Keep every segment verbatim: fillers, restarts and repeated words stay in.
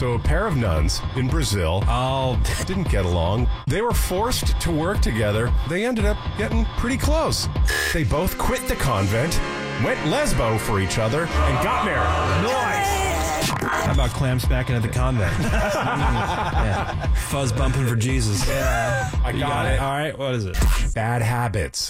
So a pair of nuns in Brazil Oh, didn't get along. They were forced to work together. They ended up getting pretty close. They both quit the convent, went lesbo for each other, and got married. nice. How about clam smacking at the convent? Yeah. Fuzz bumping for Jesus. Yeah. I You got it. All right, what is it? Bad habits.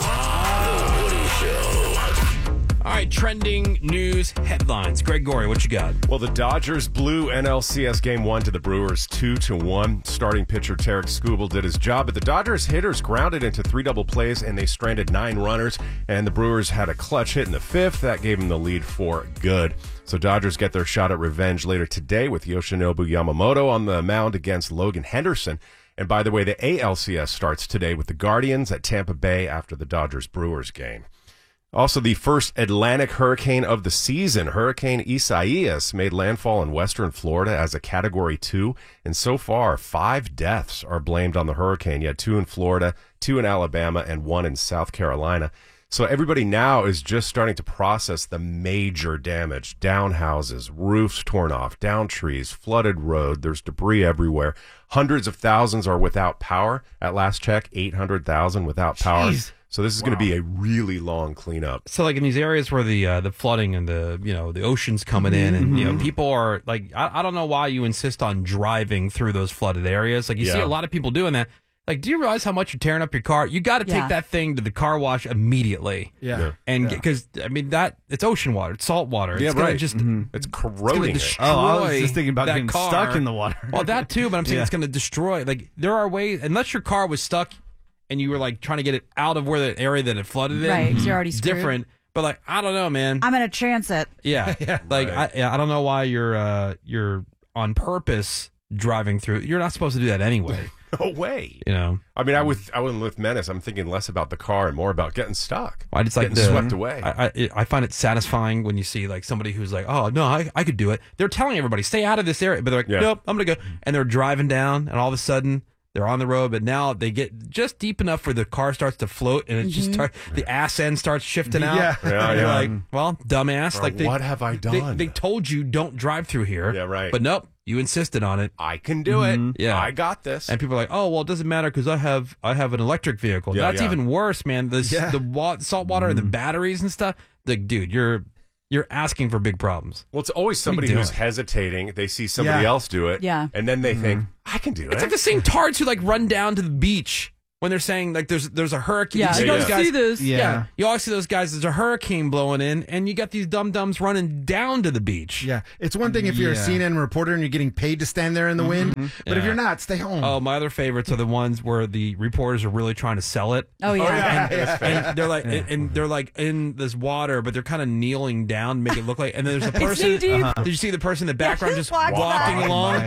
All right, trending news headlines. Greg Gorey, what you got? Well, the Dodgers blew N L C S Game one to the Brewers two to one. Starting pitcher Tarek Skubal did his job, but the Dodgers hitters grounded into three double plays, and they stranded nine runners, and the Brewers had a clutch hit in the fifth. That gave them the lead for good. So Dodgers get their shot at revenge later today with Yoshinobu Yamamoto on the mound against Logan Henderson. And by the way, the A L C S starts today with the Guardians at Tampa Bay after the Dodgers-Brewers game. Also, the first Atlantic hurricane of the season, Hurricane Isaias, made landfall in western Florida as a Category two, and so far, five deaths are blamed on the hurricane. You had two in Florida, two in Alabama, and one in South Carolina. So everybody now is just starting to process the major damage. Down houses, roofs torn off, down trees, flooded road. There's debris everywhere. Hundreds of thousands are without power. At last check, eight hundred thousand without power. Jeez. So this is wow. going to be a really long cleanup. So, like in these areas where the uh, the flooding and the you know the ocean's coming in, and mm-hmm. you know people are like, I, I don't know why you insist on driving through those flooded areas. Like you yeah. see a lot of people doing that. Like, do you realize how much you're tearing up your car? You got to take Yeah. that thing to the car wash immediately. Yeah, Yeah. and because I mean that it's ocean water, it's salt water. It's Yeah, gonna right. Just Mhm. It's it's gonna corroding it. destroy Oh, I was just thinking about that getting car. stuck in the water. Well, that too, but I'm saying Yeah. it's going to destroy. Like there are ways, unless your car was stuck and you were like trying to get it out of where the area that it flooded in. Right, 'cause you're already it's screwed. different. But like I don't know, man. I'm gonna chance it. Yeah, Yeah. like Right. I, yeah, I don't know why you're uh, you're on purpose driving through. You're not supposed to do that anyway. No way. You know. I mean, I with I wouldn't with Menace. I'm thinking less about the car and more about getting stuck. I just like getting the, swept away. I, I I find it satisfying when you see like somebody who's like, oh no, I, I could do it. They're telling everybody stay out of this area, but they're like, Yeah. nope, I'm gonna go, and they're driving down, and all of a sudden they're on the road, but now they get just deep enough where the car starts to float, and it just start, the ass end starts shifting out. Yeah. Yeah, and you're yeah. like, well, dumbass, Or like they, what have I they, done? they told you don't drive through here. Yeah, right. But nope, you insisted on it. I can do it. Yeah. I got this. And people are like, "Oh, well, it doesn't matter because I have I have an electric vehicle." Yeah, That's yeah. even worse, man. The Yeah. the wa- salt water and the batteries and stuff. Like, dude, you're you're asking for big problems. Well, it's always What are you somebody who's doing? hesitating. They see somebody Yeah. else do it, Yeah. and then they think, I can do It's it. like the same tards who like run down to the beach when they're saying like there's there's a hurricane. Yeah, You see Yeah, those yeah. guys? see this. Yeah. You always see those guys. There's a hurricane blowing in, and you got these dum dums running down to the beach. Yeah, it's one thing if you're Yeah. a C N N reporter and you're getting paid to stand there in the wind, but if Yeah. you're not, stay home. Oh, my other favorites are the ones where the reporters are really trying to sell it. Oh yeah. And they're like, and, and they're like in this water, but they're kind of kneeling down to make it look like. And then there's a person. knee deep. Did you see the person in the background just walks walking by. along?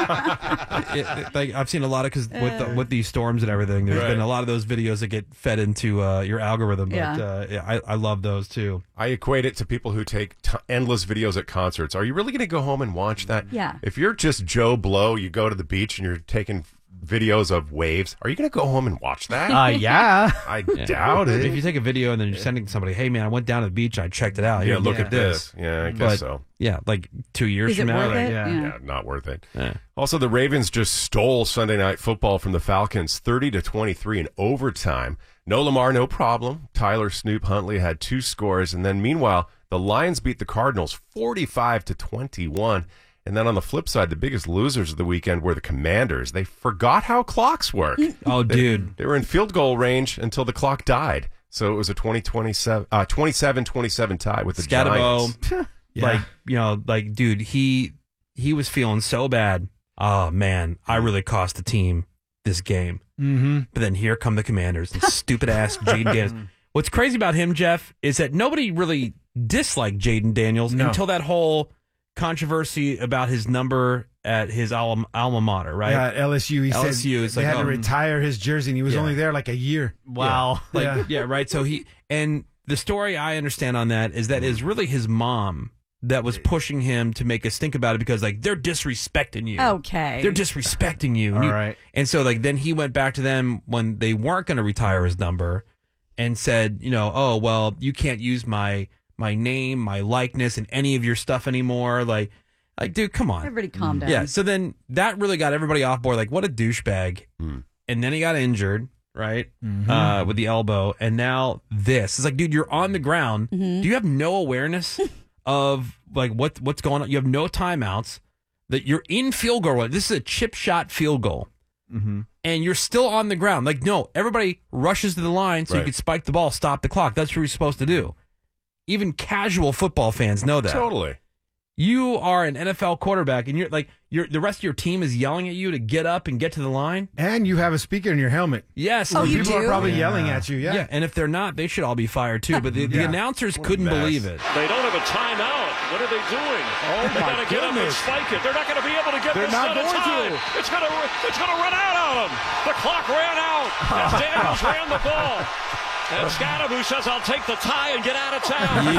It- it- like I've seen a lot of because with the, with these storms and everything, there's Right. been a lot of those videos that get fed into uh, your algorithm. But Yeah. uh, yeah, I, I love those too. I equate it to people who take t- endless videos at concerts. Are you really going to go home and watch that? Yeah. If you're just Joe Blow, you go to the beach and you're taking videos of waves. Are you going to go home and watch that? Uh, yeah. I doubt it. If you take a video and then you're sending somebody, hey man, I went down to the beach, I checked it out. yeah, Here, look yeah. at this. Yeah, I guess But so. yeah, like two years Is from it now, worth like, it? yeah. Yeah, not worth it. Yeah. Also, the Ravens just stole Sunday Night Football from the Falcons, thirty to twenty-three in overtime. No Lamar, no problem. Tyler Snoop Huntley had two scores, and then meanwhile, the Lions beat the Cardinals forty-five to twenty-one. And then on the flip side, the biggest losers of the weekend were the Commanders. They forgot how clocks work. Oh, dude. They were in field goal range until the clock died. So it was a twenty twenty-seven, uh, twenty-seven twenty-seven tie with the Giants. Scatabo, Yeah. like you know, like dude, he he was feeling so bad. Oh man, I really cost the team this game. Mm-hmm. But then here come the Commanders and stupid ass Jaden Daniels. What's crazy about him, Jeff, is that nobody really disliked Jaden Daniels No. until that whole controversy about his number at his alma, alma mater, right? Yeah, at L S U. He L S U, said it's they like, had to oh. retire his jersey, and he was Yeah. only there like a year. Wow. Like, yeah. Yeah. right. So he, and the story I understand on that is that is really his mom that was pushing him to make us think about it because, like, they're disrespecting you. Okay. They're disrespecting you. And, All you- right. and so, like, then he went back to them when they weren't going to retire his number and said, you know, oh, well, you can't use my my name, my likeness, and any of your stuff anymore. Like, Like, dude, come on. Everybody calm down. Yeah, so then that really got everybody off board. Like, what a douchebag. Mm. And then he got injured, right? Mhm. Uh, with the elbow. And now this. It's like, dude, you're on the ground. Mm-hmm. Do you have no awareness of, like, what what's going on? You have no timeouts. That you're in field goal. This is a chip shot field goal. Mm-hmm. And you're still on the ground. Like, no, everybody rushes to the line so Right. you can spike the ball, stop the clock. That's what you're supposed to do. Even casual football fans know that. Totally. You are an N F L quarterback, and you're like, you're the rest of your team is yelling at you to get up and get to the line. And you have a speaker in your helmet. Yes, Oh, and you People do? are probably Yeah. yelling at you. Yeah. yeah. And if they're not, they should all be fired too. But the, the Yeah. announcers What a couldn't mess. believe it. They don't have a timeout. What are they doing? Oh, they my gotta get up and goodness. spike it. They're not going to be able to get They're this not done in going time. to. It's going to it's going to run out on them. The clock ran out as Daniels ran the ball. And Scadaboo says, "I'll take the tie and get out of town."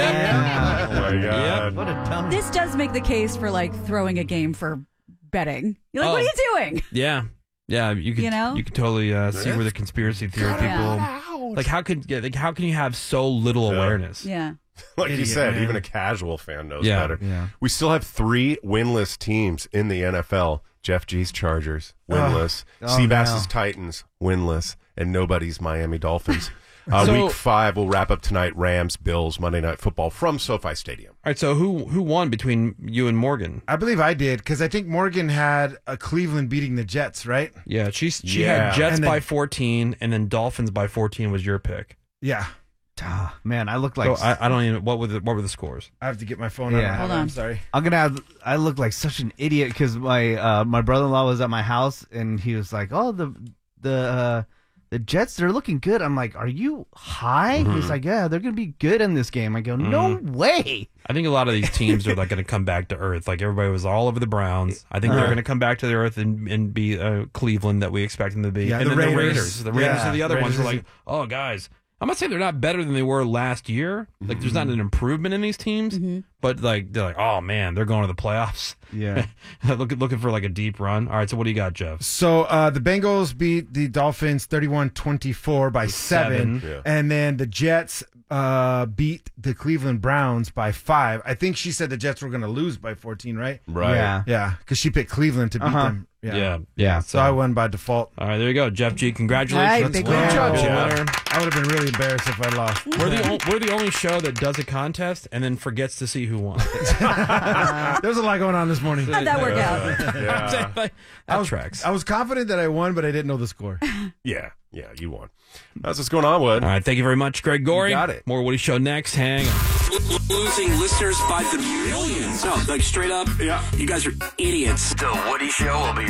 Yeah. Oh, my God. What a dumb. This does make the case for like throwing a game for betting. You're like, Oh. what are you doing? Yeah. Yeah. You could, You know? you could totally uh, see where the conspiracy theory Yeah. people. Like, how could yeah, like how can you have so little Yeah. awareness? Yeah. Like you Idiot, said, man. even a casual fan knows Yeah. better. Yeah. We still have three winless teams in the N F L. Jeff G's Chargers, winless. Oh, Seabass's no. Titans, winless. And nobody's Miami Dolphins. Uh, So- week five will wrap up tonight. Rams, Bills, Monday Night Football from SoFi Stadium. All right. So who who won between you and Morgan? I believe I did because I think Morgan had a Cleveland beating the Jets, right? Yeah, she she Yeah. had Jets And then- by fourteen, and then Dolphins by fourteen was your pick. Yeah. Ah, man, I look like So I, I don't even what were the what were the scores? I have to get my phone Yeah. out. I don't Hold have it. on. I'm sorry. I'm gonna have. I look like such an idiot because my uh, my brother-in-law was at my house and he was like, "Oh, the the uh, the Jets, they're looking good." I'm like, "Are you high?" He's like, "Yeah, they're gonna be good in this game." I go, "No way." I think a lot of these teams are like going to come back to earth. Like everybody was all over the Browns. I think they're Uh-huh. going to come back to the earth and, and be uh, Cleveland that we expect them to be. Yeah, and the then the Raiders. Raiders. The Raiders Yeah, are the other ones. Raiders Are is- like, oh guys, I'm not saying they're not better than they were last year. Like there's not an improvement in these teams, but like they're like, oh man, they're going to the playoffs. Yeah. looking looking for like a deep run. All right, so what do you got, Jeff? So uh, the Bengals beat the Dolphins thirty-one twenty-four by seven. Seven. Yeah. And then the Jets uh, beat the Cleveland Browns by five. I think she said the Jets were going to lose by fourteen, right? Right. Yeah. Yeah, because she picked Cleveland to beat Uh-huh. them. Yeah. Yeah, Yeah. So I won by default. All right, there you go, Jeff G. Congratulations. Hey, big Good win. job, Good Jeff. winner. I would have been really embarrassed if I lost. We're the o- we're the only show that does a contest and then forgets to see who won. There's a lot going on this morning. How'd that work out? Yeah. Like, I that was, tracks. I was confident that I won, but I didn't know the score. Yeah. Yeah, you won. That's what's going on, Wood. All right, thank you very much, Greg Gorey. You got it. More Woody Show next. Hang on. Losing listeners by the millions. No, like straight up. Yeah. You guys are idiots. The Woody Show will be